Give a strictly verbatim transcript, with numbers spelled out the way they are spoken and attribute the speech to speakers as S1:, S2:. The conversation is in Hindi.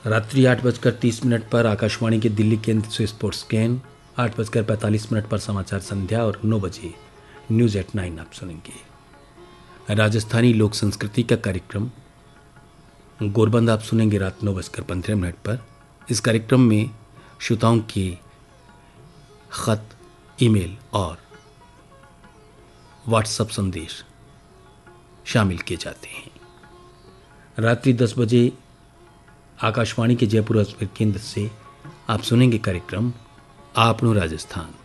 S1: रात्रि आठ बजकर तीस मिनट पर आकाशवाणी के दिल्ली केंद्र से स्पोर्ट्स स्कैन, आठ बजकर पैंतालीस मिनट पर समाचार संध्या और नौ बजे न्यूज़ एट नाइन आप सुनेंगे। राजस्थानी लोक संस्कृति का कार्यक्रम गोरबंद आप सुनेंगे रात नौ बजकर पंद्रह मिनट पर। इस कार्यक्रम में श्रोताओं के खत, ईमेल और व्हाट्सएप संदेश शामिल किए जाते हैं। रात्रि दस बजे आकाशवाणी के जयपुर केंद्र से आप सुनेंगे कार्यक्रम आपनो राजस्थान।